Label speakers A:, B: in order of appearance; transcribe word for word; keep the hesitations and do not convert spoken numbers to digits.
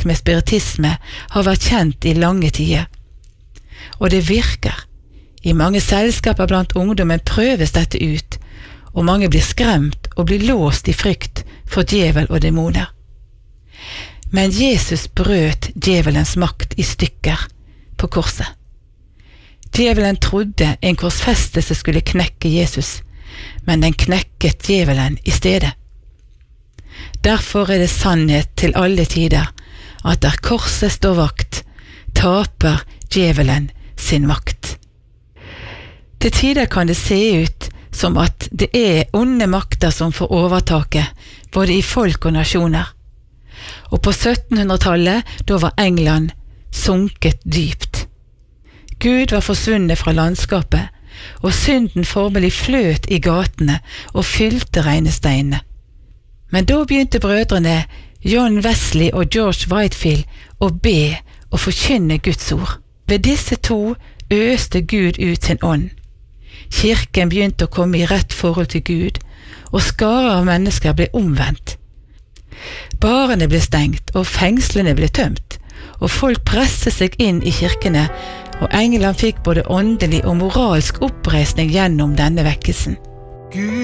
A: med spiritisme har vært kjent i lange tider. Og det virker. I mange selskaper blant ungdommen prøves dette ut, og mange blir skremt og blir låst i frykt for djevel og dæmoner. Men Jesus brøt djevelens makt i stykker på korset. Djevelen trodde en korsfestelse skulle knekke Jesus, men den knekket djevelen i stedet. Derfor er det sannhet til alle tider, at der korset står vakt, taper djevelen sin makt. Til tider kan det se ut som at det er onde makter som får overtaket, både i folk og nasjoner. Og på syttenhundretallet, da var England sunket dypt. Gud var forsvunnet fra landskapet, og synden formelig fløt i gatene og fylte regnesteinene. Men da begynte brødrene John Wesley og George Whitefield å be og forkynne Guds ord. Ved disse to øste Gud ut sin ånd. Kirken begynte å komme i rett forhold til Gud, og skarer av mennesker ble omvendt. Barene ble stengt, og fengslene ble tømt, og folk presset seg inn i kirkene, og England fikk både åndelig og moralsk oppreisning gjennom denne vekkelsen.